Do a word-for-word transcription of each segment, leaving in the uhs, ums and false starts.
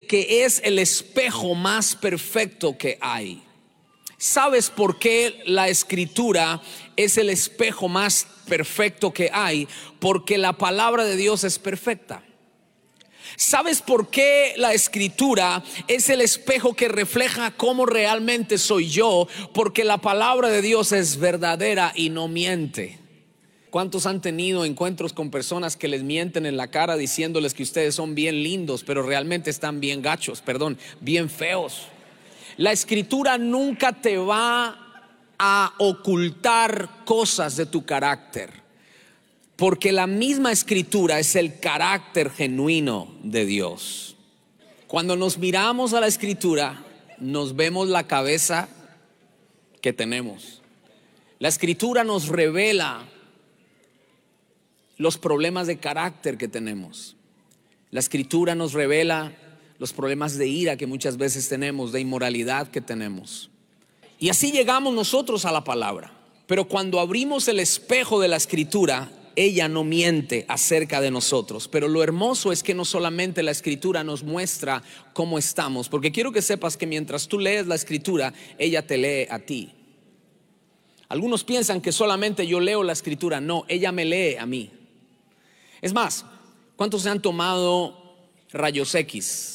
que es el espejo más perfecto que hay. ¿Sabes por qué la Escritura es el espejo más perfecto que hay? Porque la palabra de Dios es perfecta. ¿Sabes por qué la Escritura es el espejo que refleja cómo realmente soy yo? Porque la palabra de Dios es verdadera y no miente. ¿Cuántos han tenido encuentros con personas que les mienten en la cara diciéndoles que ustedes son bien lindos, pero realmente están bien gachos, perdón, bien feos? La Escritura nunca te va a ocultar cosas de tu carácter, porque la misma Escritura es el carácter genuino de Dios. Cuando nos miramos a la Escritura, nos vemos la cabeza que tenemos. La Escritura nos revela los problemas de carácter que tenemos. La Escritura nos revela los problemas de ira que muchas veces tenemos, de inmoralidad que tenemos. Y así llegamos nosotros a la palabra. Pero cuando abrimos el espejo de la Escritura, ella no miente acerca de nosotros. Pero lo hermoso es que no solamente la Escritura nos muestra cómo estamos, porque quiero que sepas que mientras tú lees la Escritura, ella te lee a ti. Algunos piensan que solamente yo leo la Escritura. No, ella me lee a mí. Es más, ¿cuántos se han tomado rayos X?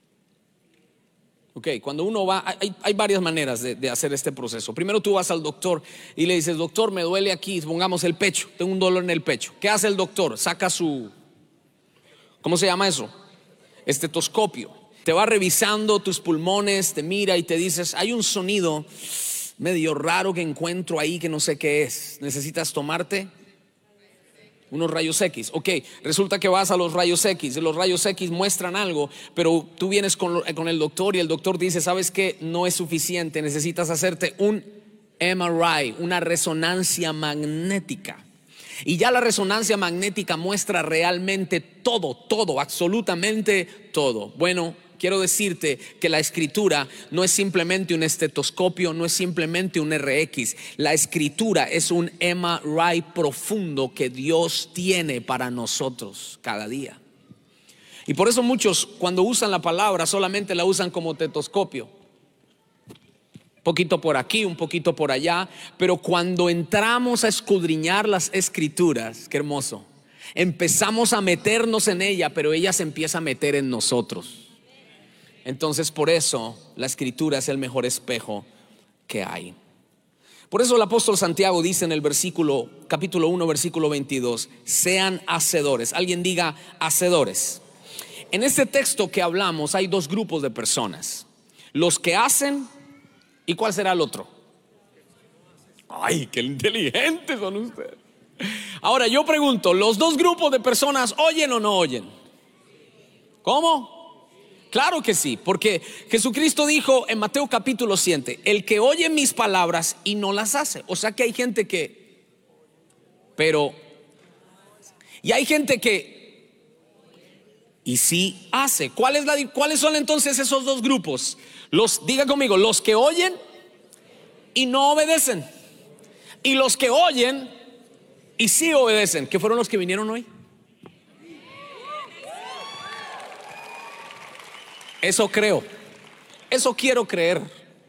Ok, cuando uno va, hay, hay varias maneras de, de hacer este proceso. Primero tú vas al doctor y le dices: doctor, me duele aquí, pongamos el pecho, tengo un dolor en el pecho. ¿Qué hace el doctor? Saca su, ¿cómo se llama eso? Estetoscopio. Te va revisando tus pulmones, te mira y te dices: hay un sonido medio raro que encuentro ahí que no sé qué es. ¿Necesitas tomarte unos rayos X? Ok, resulta que vas a los rayos X y los rayos X muestran algo, pero tú vienes con, con el doctor y el doctor dice: ¿sabes qué? No es suficiente, necesitas hacerte un M R I, una resonancia magnética. Y ya la resonancia magnética muestra realmente todo, todo, absolutamente todo. Bueno, quiero decirte que la Escritura no es simplemente un estetoscopio, no es simplemente un R X. La Escritura es un M R I profundo que Dios tiene para nosotros cada día. Y por eso muchos, cuando usan la palabra, solamente la usan como estetoscopio. Un poquito por aquí, un poquito por allá. Pero cuando entramos a escudriñar las Escrituras, qué hermoso, empezamos a meternos en ella, pero ella se empieza a meter en nosotros. Entonces, por eso la Escritura es el mejor espejo que hay. Por eso el apóstol Santiago dice en el versículo, capítulo uno, versículo veintidós: sean hacedores. Alguien diga hacedores. En este texto que hablamos hay dos grupos de personas: los que hacen, ¿y cuál será el otro? Ay, qué inteligentes son ustedes. Ahora yo pregunto, ¿los dos grupos de personas oyen o no oyen? ¿Cómo? Claro que sí, porque Jesucristo dijo en Mateo capítulo siete: el que oye mis palabras y no las hace. O sea que hay gente que, pero, y hay gente que, y sí hace. ¿Cuál es la, ¿Cuáles son entonces esos dos grupos? Los, diga conmigo, los que oyen y no obedecen, y los que oyen y sí obedecen, que fueron los que vinieron hoy. Eso creo, eso quiero creer.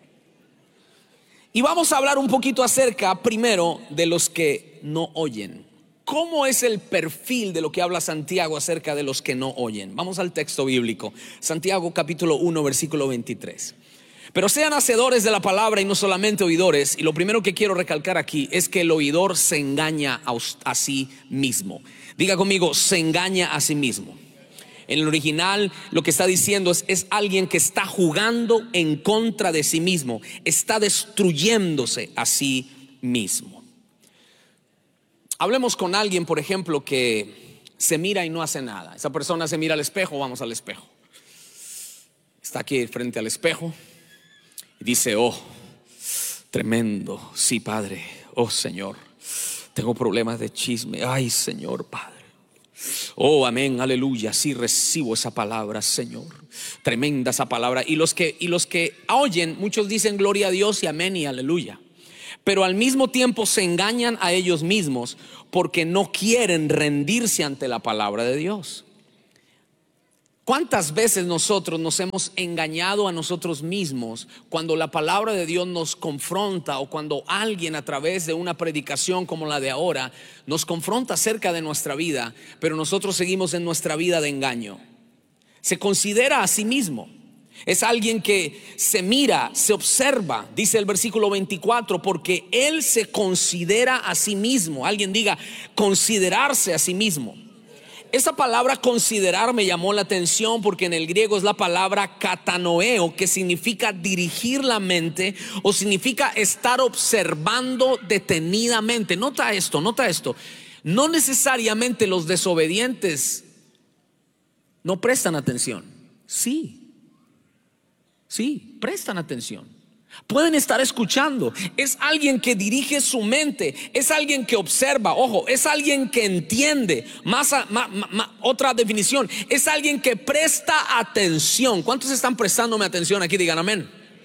Y vamos a hablar un poquito acerca primero de los que no oyen. ¿Cómo es el perfil de lo que habla Santiago acerca de los que no oyen? Vamos al texto bíblico, Santiago capítulo uno, versículo veintitrés. Pero sean hacedores de la palabra y no solamente oidores. Y lo primero que quiero recalcar aquí es que el oidor se engaña a, a sí mismo. Diga conmigo, se engaña a sí mismo. En el original lo que está diciendo es, es alguien que está jugando en contra de sí mismo, está destruyéndose a sí mismo. Hablemos con alguien, por ejemplo, que se mira y no hace nada. Esa persona se mira al espejo, vamos al espejo. Está aquí frente al espejo y dice: oh, tremendo, sí, Padre, oh Señor, tengo problemas de chisme, ay Señor, Padre. Oh, amén, aleluya, sí recibo esa palabra, Señor. Tremenda esa palabra. Y los que, y los que oyen, muchos dicen gloria a Dios y amén y aleluya, pero al mismo tiempo se engañan a ellos mismos porque no quieren rendirse ante la palabra de Dios. ¿Cuántas veces nosotros nos hemos engañado a nosotros mismos cuando la palabra de Dios nos confronta, o cuando alguien a través de una predicación como la de ahora nos confronta acerca de nuestra vida, pero nosotros seguimos en nuestra vida de engaño? Se considera a sí mismo. Es alguien que se mira, se observa, dice el versículo veinticuatro, porque él se considera a sí mismo. Alguien diga, considerarse a sí mismo. Esa palabra considerar me llamó la atención porque en el griego es la palabra katanoeo, que significa dirigir la mente, o significa estar observando detenidamente. Nota esto, nota esto. No necesariamente los desobedientes no prestan atención. Sí, sí, prestan atención. Pueden estar escuchando. Es alguien que dirige su mente. Es alguien que observa. Ojo, es alguien que entiende. Más, a, más, más otra definición, es alguien que presta atención. ¿Cuántos están prestándome atención aquí? Digan amén.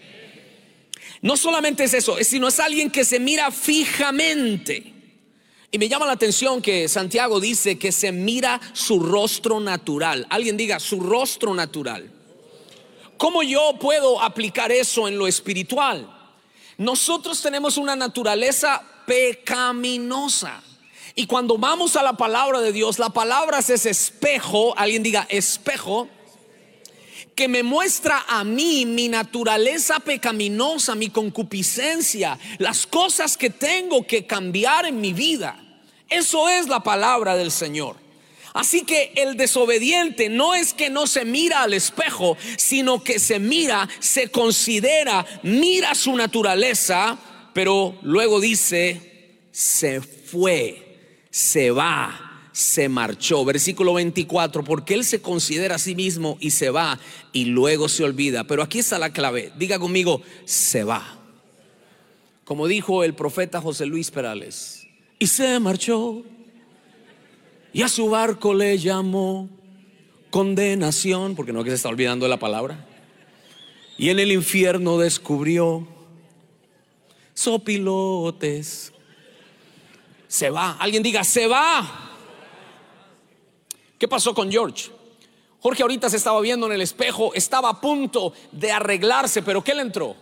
No solamente es eso, sino es alguien que se mira fijamente. Y me llama la atención que Santiago dice que se mira su rostro natural. Alguien diga, su rostro natural. ¿Cómo yo puedo aplicar eso en lo espiritual? Nosotros tenemos una naturaleza pecaminosa, y cuando vamos a la palabra de Dios, la palabra es ese espejo. Alguien diga, espejo, que me muestra a mí mi naturaleza pecaminosa, mi concupiscencia, las cosas que tengo que cambiar en mi vida. Eso es la palabra del Señor. Así que el desobediente no es que no se mira al espejo, sino que se mira, se considera, mira su naturaleza, pero luego dice, se fue, se va, se marchó. Versículo veinticuatro, porque él se considera a sí mismo y se va, y luego se olvida. Pero aquí está la clave, diga conmigo, se va. Como dijo el profeta José Luis Perales, y se marchó. Y a su barco le llamó condenación, porque no, que se está olvidando de la palabra. Y en el infierno descubrió sopilotes. Se va. Alguien diga, se va. ¿Qué pasó con George? Jorge ahorita se estaba viendo en el espejo, estaba a punto de arreglarse, pero ¿qué le entró?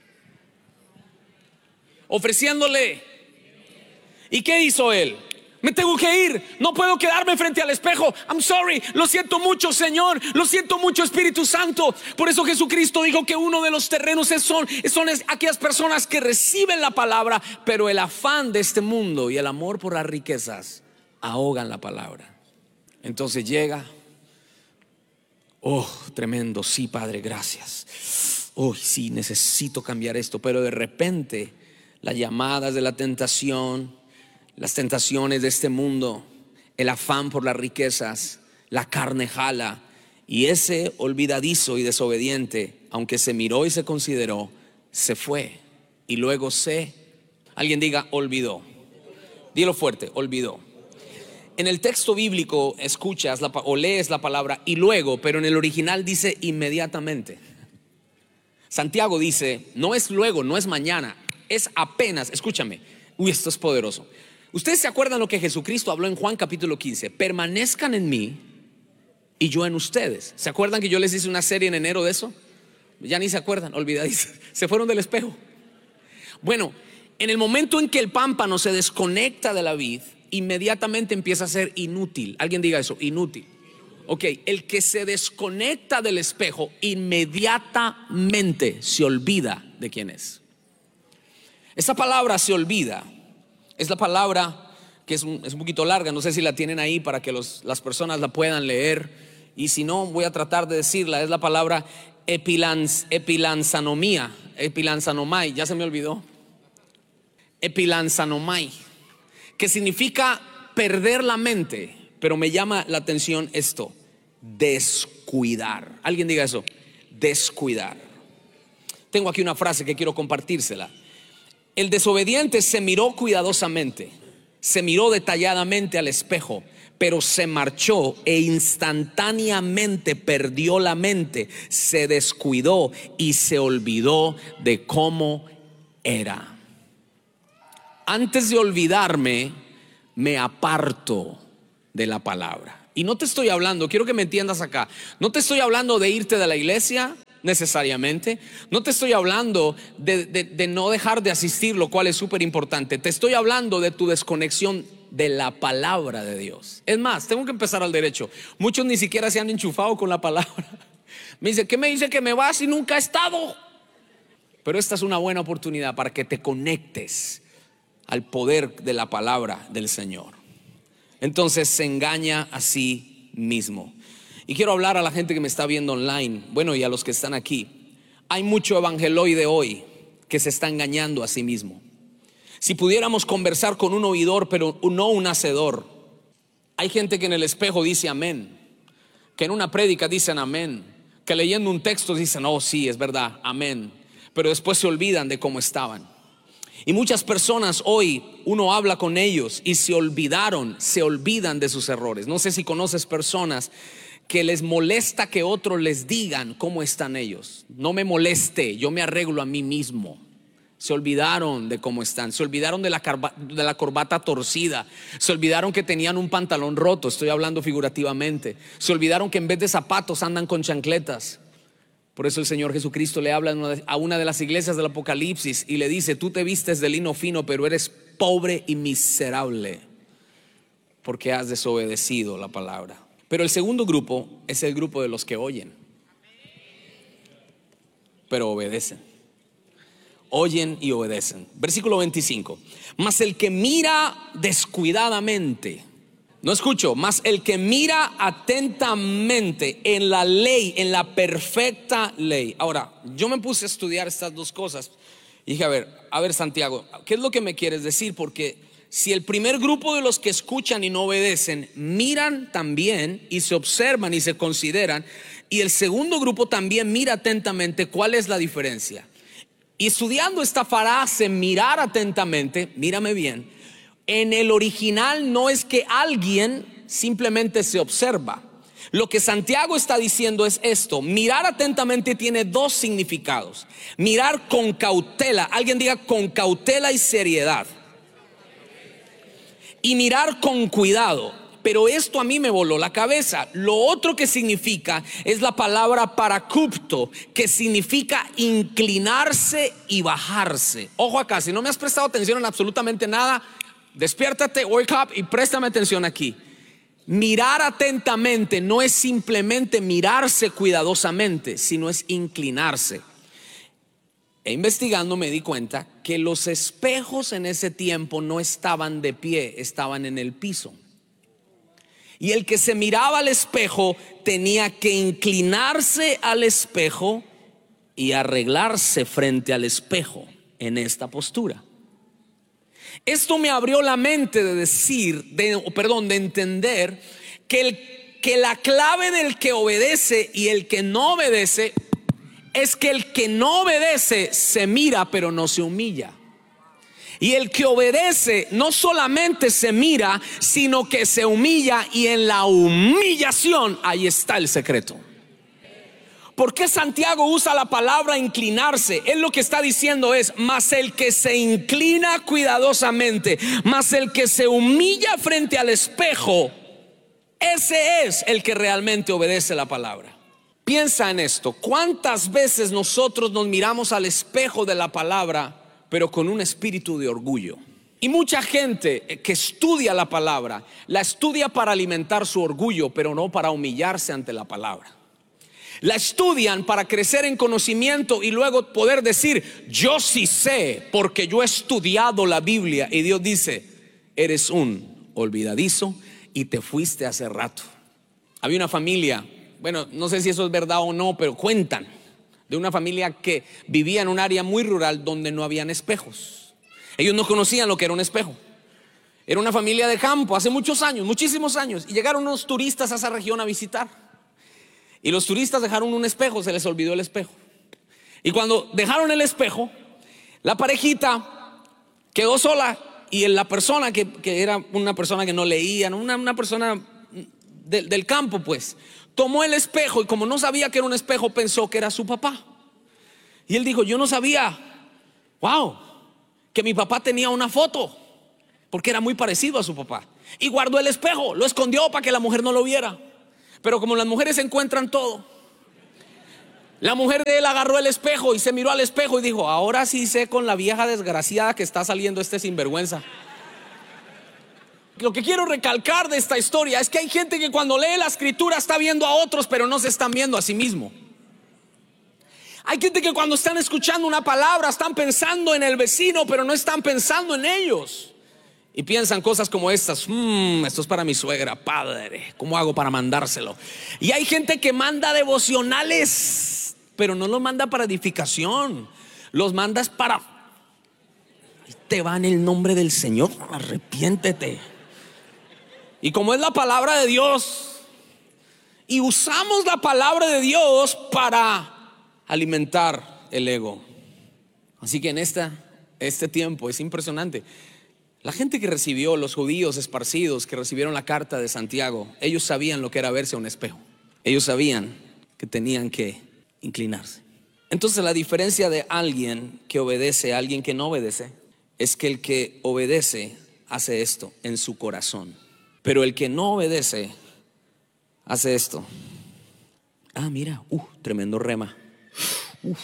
Ofreciéndole. ¿Y qué hizo él? Me tengo que ir, no puedo quedarme frente al espejo. I'm sorry, lo siento mucho, Señor, lo siento mucho, Espíritu Santo. Por eso Jesucristo dijo que uno de los terrenos es son, son aquellas personas que reciben la palabra, pero el afán de este mundo y el amor por las riquezas ahogan la palabra. Entonces llega, oh, tremendo, sí, Padre, gracias. Oh, sí, necesito cambiar esto. Pero de repente las llamadas de la tentación, las tentaciones de este mundo, el afán por las riquezas, la carne jala, y ese olvidadizo y desobediente, aunque se miró y se consideró, se fue y luego se, alguien diga, olvidó. Dilo fuerte, olvidó. En el texto bíblico escuchas la, o lees la palabra y luego, pero en el original dice inmediatamente. Santiago dice, no es luego, no es mañana, es apenas. Escúchame, uy, esto es poderoso. Ustedes se acuerdan lo que Jesucristo habló en Juan capítulo quince, permanezcan en mí y yo en ustedes. ¿Se acuerdan que yo les hice una serie en enero de eso? Ya ni se acuerdan, olvidadiz, se fueron del espejo. Bueno, en el momento en que el pámpano se desconecta de la vid, inmediatamente empieza a ser inútil. Alguien diga eso, inútil. Ok, el que se desconecta del espejo inmediatamente se olvida de quién es. Esa palabra se olvida es la palabra que es un, es un poquito larga, no sé si la tienen ahí para que los, las personas la puedan leer, y si no voy a tratar de decirla. Es la palabra epilanz, epilanzanomía, epilanzanomai, ya se me olvidó, epilanzanomai, que significa perder la mente, pero me llama la atención esto, descuidar. Alguien diga eso, descuidar. Tengo aquí una frase que quiero compartírsela. El desobediente se miró cuidadosamente, se miró detalladamente al espejo, pero se marchó e instantáneamente perdió la mente, se descuidó y se olvidó de cómo era. Antes de olvidarme, me aparto de la palabra. Y no te estoy hablando, quiero que me entiendas acá, no te estoy hablando de irte de la iglesia necesariamente, no te estoy hablando de, de, de no dejar de asistir, lo cual es súper importante. Te estoy hablando de tu desconexión de la palabra de Dios. Es más, tengo que empezar al derecho. Muchos ni siquiera se han enchufado con la palabra. Me dice, ¿qué me dice que me vas y nunca he estado? Pero esta es una buena oportunidad para que te conectes al poder de la palabra del Señor. Entonces se engaña a sí mismo. Y quiero hablar a la gente que me está viendo online, bueno, y a los que están aquí. Hay mucho evangeloide hoy que se está engañando a sí mismo. Si pudiéramos conversar con un oidor, pero no un hacedor. Hay gente que en el espejo dice amén, que en una prédica dicen amén, que leyendo un texto dicen, oh sí, es verdad, amén, pero después se olvidan de cómo estaban. Y muchas personas hoy, uno habla con ellos y se olvidaron, se olvidan de sus errores. No sé si conoces personas que les molesta que otros les digan cómo están ellos. No me moleste, yo me arreglo a mí mismo. Se olvidaron de cómo están, se olvidaron de la, de la corbata torcida, se olvidaron que tenían un pantalón roto, estoy hablando figurativamente, se olvidaron que en vez de zapatos andan con chancletas. Por eso el Señor Jesucristo le habla a una de las iglesias del Apocalipsis y le dice, tú te vistes de lino fino, pero eres pobre y miserable porque has desobedecido la palabra. Pero el segundo grupo es el grupo de los que oyen, pero obedecen. Oyen y obedecen. Versículo veinticinco. Mas el que mira descuidadamente, no escucho, mas el que mira atentamente en la ley, en la perfecta ley. Ahora, yo me puse a estudiar estas dos cosas y dije, a ver, a ver Santiago, ¿qué es lo que me quieres decir? Porque si el primer grupo de los que escuchan y no obedecen, miran también y se observan y se consideran, y el segundo grupo también mira atentamente, ¿cuál es la diferencia? Y estudiando esta frase, mirar atentamente, mírame bien, en el original no es que alguien simplemente se observa. Lo que Santiago está diciendo es esto: mirar atentamente tiene dos significados. Mirar con cautela, alguien diga con cautela y seriedad, y mirar con cuidado. Pero esto a mí me voló la cabeza. Lo otro que significa es la palabra paracupto, que significa inclinarse y bajarse. Ojo acá, si no me has prestado atención en absolutamente nada, despiértate, wake up y préstame atención aquí. Mirar atentamente no es simplemente mirarse cuidadosamente, sino es inclinarse. E investigando me di cuenta que los espejos en ese tiempo no estaban de pie, estaban en el piso. Y el que se miraba al espejo tenía que inclinarse al espejo y arreglarse frente al espejo en esta postura. Esto me abrió la mente de decir, de, perdón, de entender que, el, que la clave del que obedece y el que no obedece es que el que no obedece se mira pero no se humilla. Y el que obedece no solamente se mira, sino que se humilla, y en la humillación ahí está el secreto. ¿Por qué Santiago usa la palabra inclinarse? Él lo que está diciendo es, mas el que se inclina cuidadosamente, mas el que se humilla frente al espejo, ese es el que realmente obedece la palabra. Piensa en esto: ¿cuántas veces nosotros nos miramos al espejo de la palabra, pero con un espíritu de orgullo? Y mucha gente que estudia la palabra, la estudia para alimentar su orgullo, pero no para humillarse ante la palabra. La estudian para crecer en conocimiento y luego poder decir, yo sí sé porque yo he estudiado la Biblia. Y Dios dice, eres un olvidadizo y te fuiste hace rato. Había una familia, bueno, no sé si eso es verdad o no, pero cuentan de una familia que vivía en un área muy rural donde no habían espejos. Ellos no conocían lo que era un espejo. Era una familia de campo hace muchos años, muchísimos años, y llegaron unos turistas a esa región a visitar. Y los turistas dejaron un espejo, se les olvidó el espejo. Y cuando dejaron el espejo, la parejita quedó sola, y la persona que, que era una persona que no leía, una, una persona de, del campo, pues tomó el espejo, y como no sabía que era un espejo, pensó que era su papá. Y él dijo, yo no sabía, wow, que mi papá tenía una foto, porque era muy parecido a su papá. y guardó el espejo, lo escondió para que la mujer no lo viera. Pero como las mujeres encuentran todo, la mujer de él agarró el espejo y se miró al espejo y dijo: ahora sí sé con la vieja desgraciada que está saliendo este sinvergüenza. Lo que quiero recalcar de esta historia es que hay gente que cuando lee la escritura está viendo a otros, pero no se están viendo a sí mismo. Hay gente que cuando están escuchando una palabra están pensando en el vecino, pero no están pensando en ellos. Y piensan cosas como estas: mmm, esto es para mi suegra, padre, ¿cómo hago para mandárselo? Y hay gente que manda devocionales, pero no los manda para edificación, los mandas para: te va en el nombre del Señor, arrepiéntete. Y como es la palabra de Dios, y usamos la palabra de Dios para alimentar el ego. Así que en esta, este tiempo es impresionante. La gente que recibió, los judíos esparcidos que recibieron la carta de Santiago, ellos sabían lo que era verse a un espejo. Ellos sabían que tenían que inclinarse. Entonces la diferencia de alguien que obedece a alguien que no obedece es que el que obedece hace esto en su corazón, pero el que no obedece hace esto. Ah, mira, uh, tremendo rema. Uh,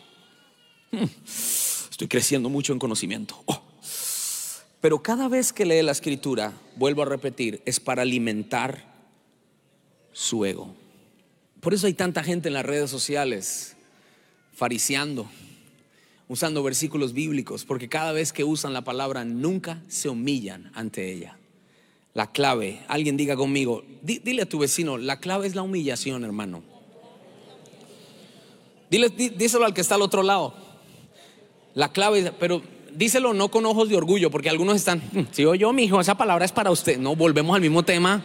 estoy creciendo mucho en conocimiento. Oh. Pero cada vez que lee la escritura, vuelvo a repetir, es para alimentar su ego. Por eso hay tanta gente en las redes sociales fariseando, usando versículos bíblicos, porque cada vez que usan la palabra nunca se humillan ante ella. La clave, alguien diga conmigo, di, dile a tu vecino, la clave es la humillación, hermano. Dile, dí, díselo al que está al otro lado. La clave, pero díselo no con ojos de orgullo, porque algunos están: si yo, yo, mijo, esa palabra es para usted. No, volvemos al mismo tema.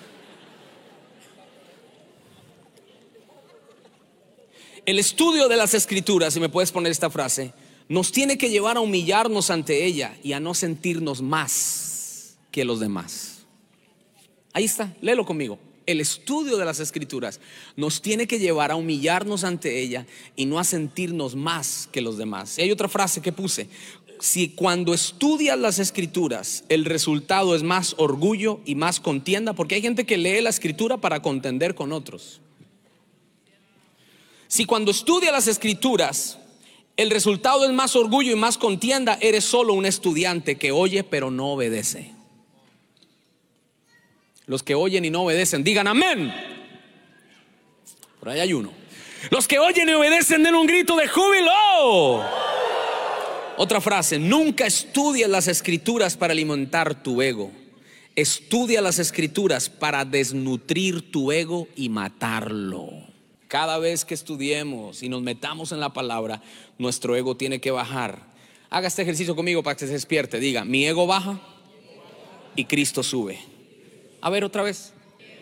El estudio de las escrituras, si me puedes poner esta frase, nos tiene que llevar a humillarnos ante ella y a no sentirnos más que los demás. Ahí está, léelo conmigo. El estudio de las escrituras nos tiene que llevar a humillarnos ante ella y no a sentirnos más que los demás. Y hay otra frase que puse: si cuando estudias las escrituras el resultado es más orgullo y más contienda, porque hay gente que lee la escritura para contender con otros. Si cuando estudias las escrituras el resultado es más orgullo y más contienda, eres solo un estudiante que oye pero no obedece. Los que oyen y no obedecen, digan amén. Por ahí hay uno. Los que oyen y obedecen, den un grito de júbilo. Otra frase: nunca estudias las escrituras para alimentar tu ego. Estudia las escrituras para desnutrir tu ego y matarlo. Cada vez que estudiemos y nos metamos en la palabra, nuestro ego tiene que bajar. Haga este ejercicio conmigo para que se despierte. Diga: mi ego baja y Cristo sube. A ver, otra vez.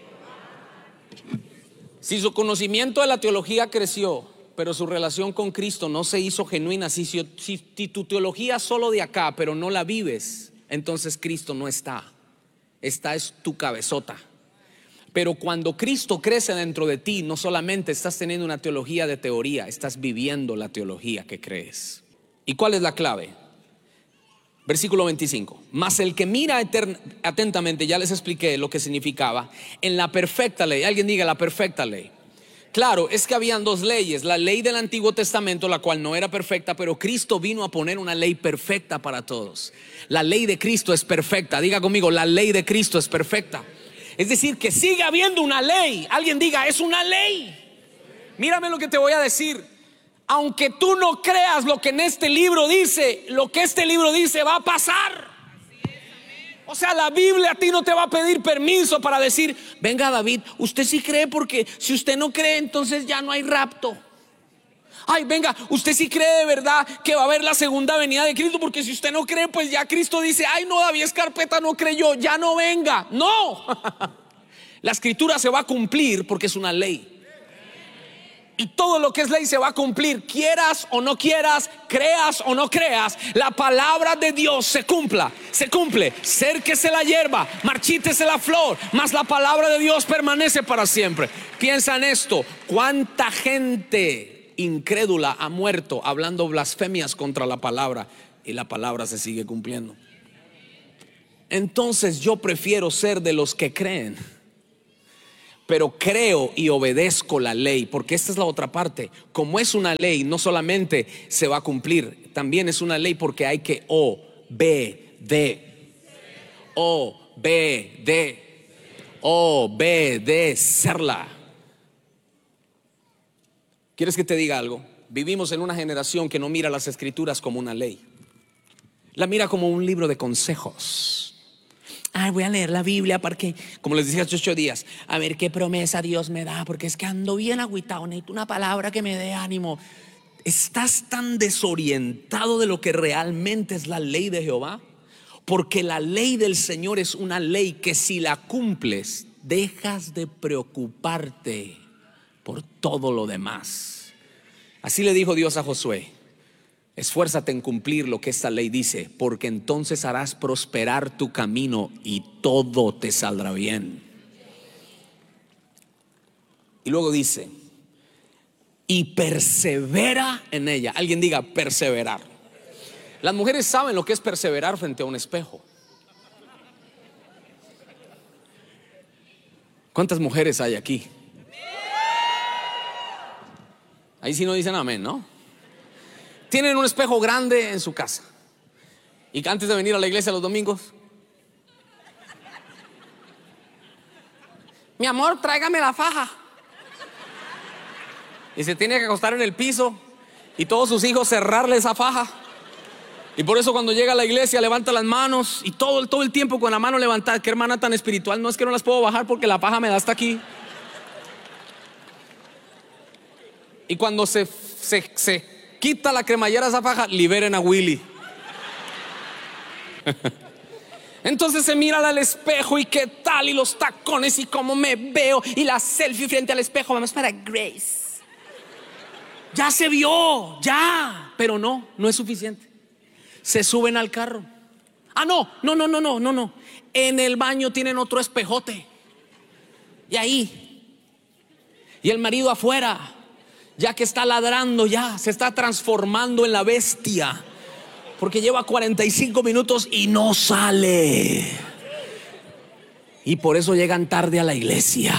Si su conocimiento de la teología creció, pero su relación con Cristo no se hizo genuina, si, si, si tu teología es solo de acá, pero no la vives, entonces Cristo no está. Esta es tu cabezota. Pero cuando Cristo crece dentro de ti, no solamente estás teniendo una teología de teoría, estás viviendo la teología que crees. ¿Y cuál es la clave? Versículo veinticinco. Mas el que mira etern- atentamente, ya les expliqué lo que significaba, en la perfecta ley. Alguien diga: la perfecta ley. Claro, es que habían dos leyes: la ley del Antiguo Testamento, la cual no era perfecta, pero Cristo vino a poner una ley perfecta para todos. La ley de Cristo es perfecta. Diga conmigo: la ley de Cristo es perfecta. Es decir, que sigue habiendo una ley. Alguien diga: es una ley. Mírame lo que te voy a decir. Aunque tú no creas lo que en este libro dice, lo que este libro dice va a pasar. O sea, la Biblia a ti no te va a pedir permiso para decir: venga, David, usted sí cree, porque si usted no cree, entonces ya no hay rapto. Ay, venga, usted sí cree de verdad que va a haber la segunda venida de Cristo, porque si usted no cree, pues ya Cristo dice: ay, no, David Escarpeta no creyó, ya no venga. No. La escritura se va a cumplir porque es una ley. Y todo lo que es ley se va a cumplir, quieras o no quieras, creas o no creas. La palabra de Dios se cumpla, se cumple. Cérquese la hierba, marchítese la flor, mas la palabra de Dios permanece para siempre. Piensa en esto: cuánta gente incrédula ha muerto hablando blasfemias contra la palabra, y la palabra se sigue cumpliendo. Entonces yo prefiero ser de los que creen, pero creo y obedezco la ley, porque esta es la otra parte. Como es una ley, no solamente se va a cumplir, también es una ley porque hay que obedecer, obedecer, obedecerla. ¿Quieres que te diga algo? Vivimos en una generación que no mira las escrituras como una ley, la mira como un libro de consejos. Ay, voy a leer la Biblia porque, como les decía hace ocho días, a ver qué promesa Dios me da, porque es que ando bien agüitado, necesito una palabra que me dé ánimo. Estás tan desorientado de lo que realmente es la ley de Jehová, porque la ley del Señor es una ley que si la cumples, dejas de preocuparte por todo lo demás. Así le dijo Dios a Josué: esfuérzate en cumplir lo que esta ley dice, porque entonces harás prosperar tu camino y todo te saldrá bien. Y luego dice: y persevera en ella. Alguien diga perseverar. Las mujeres saben lo que es perseverar frente a un espejo. ¿Cuántas mujeres hay aquí? Ahí sí no dicen amén, ¿no? Tienen un espejo grande en su casa y antes de venir a la iglesia los domingos: mi amor, tráigame la faja. Y se tiene que acostar en el piso y todos sus hijos cerrarle esa faja. Y por eso cuando llega a la iglesia levanta las manos y todo, todo el tiempo con la mano levantada. Qué hermana tan espiritual. No, es que no las puedo bajar porque la faja me da hasta aquí. Y cuando se, se, se quita la cremallera de esa faja, liberen a Willy. Entonces se mira al espejo y qué tal, y los tacones y cómo me veo, y la selfie frente al espejo. Vamos para Grace. Ya se vio, ya. Pero no, no es suficiente. Se suben al carro. Ah, no, no, no, no, no, no, no. En el baño tienen otro espejote. Y ahí. Y el marido afuera, ya que está ladrando, ya se está transformando en la bestia, porque lleva cuarenta y cinco minutos y no sale. Y por eso llegan tarde a la iglesia.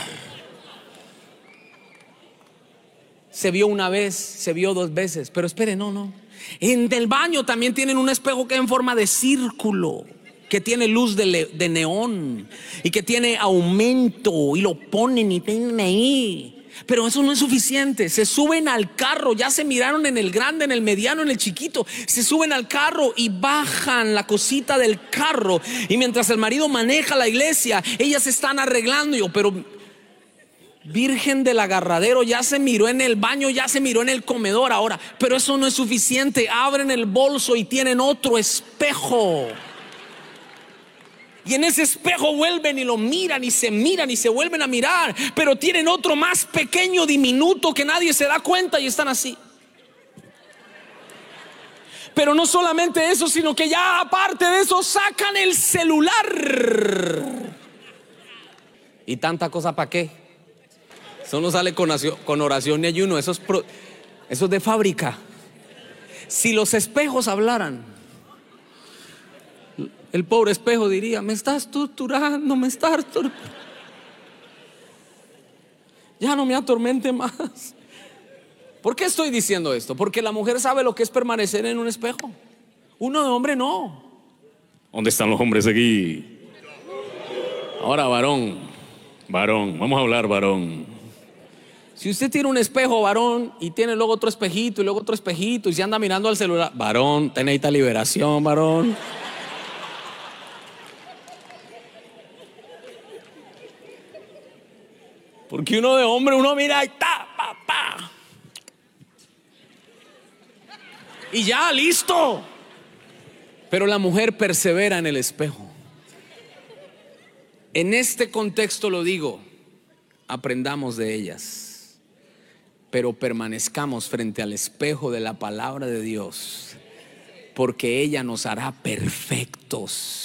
Se vio una vez, se vio dos veces, pero espere, no, no. En el baño también tienen un espejo que es en forma de círculo, que tiene luz de, le, de neón y que tiene aumento, y lo ponen y tienen ahí. Pero eso no es suficiente. Se suben al carro, ya se miraron en el grande, en el mediano, en el chiquito. Se suben al carro y bajan la cosita del carro. Y mientras el marido maneja la iglesia, ellas se están arreglando. Y yo, pero Virgen del Agarradero, ya se miró en el baño, ya se miró en el comedor ahora. Pero eso no es suficiente. Abren el bolso y tienen otro espejo. Y en ese espejo vuelven y lo miran y se miran y se vuelven a mirar, pero tienen otro más pequeño, diminuto, que nadie se da cuenta, y están así. Pero no solamente eso, sino que ya aparte de eso sacan el celular. ¿Y tanta cosa para qué? Eso no sale con oración, con oración ni ayuno. Eso es, pro, eso es de fábrica. Si los espejos hablaran, el pobre espejo diría: me estás torturando, me estás torturando. Ya no me atormente más. ¿Por qué estoy diciendo esto? Porque la mujer sabe lo que es permanecer en un espejo. Uno de hombre no. ¿Dónde están los hombres aquí? Ahora, varón, varón, vamos a hablar, varón. Si usted tiene un espejo, varón, y tiene luego otro espejito y luego otro espejito, y se anda mirando al celular, varón, ten esta liberación, varón. Porque uno de hombre, uno mira y ta, pa, pa. Y ya, listo. Pero la mujer persevera en el espejo. En este contexto lo digo, aprendamos de ellas, pero permanezcamos frente al espejo de la palabra de Dios, porque ella nos hará perfectos.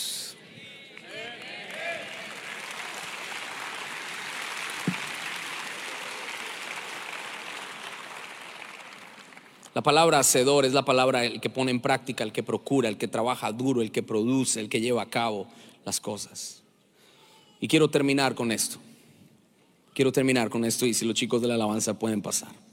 La palabra hacedor es la palabra el que pone en práctica, el que procura, el que trabaja duro, el que produce, el que lleva a cabo las cosas. Y quiero terminar con esto. Quiero terminar con esto y si los chicos de la alabanza pueden pasar.